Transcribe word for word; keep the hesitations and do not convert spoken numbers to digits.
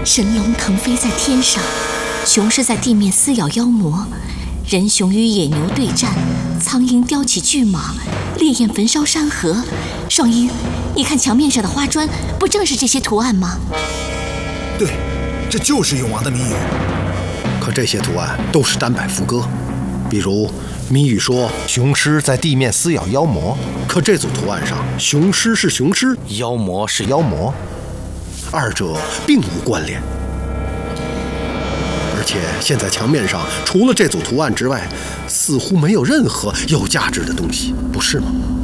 神龙腾飞在天上，雄狮在地面撕咬妖魔，人熊与野牛对战，苍鹰叼起巨蟒，烈焰焚烧山河。双鹰，你看墙面上的花砖，不正是这些图案吗？ 对，这就是永王的谜语。 可这些图案都是单摆副歌，比如谜语说雄狮在地面撕咬妖魔， 可这组图案上雄狮是雄狮， 妖魔是妖魔， 二者并无关联。而且现在墙面上除了这组图案之外，似乎没有任何有价值的东西，不是吗？